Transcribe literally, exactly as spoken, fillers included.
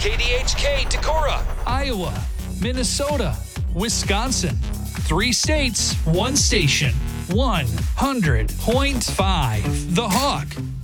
K D H K, Decorah. Iowa, Minnesota, Wisconsin. Three states, one station. one hundred point five The Hawk.